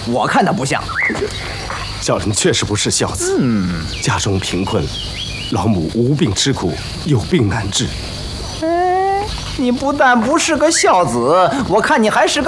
我看他不像。 小人确实不是孝子。家中贫困，老母无病吃苦，有病难治。 你不但不是个孝子，我看你还是个